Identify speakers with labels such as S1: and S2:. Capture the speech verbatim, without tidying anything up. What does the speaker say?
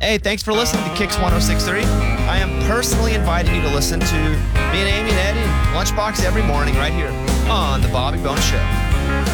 S1: Hey, thanks for listening to Kicks one oh six point three. I am personally inviting you to listen to me and Amy and Eddie and Lunchbox every morning right here on The Bobby Bones Show.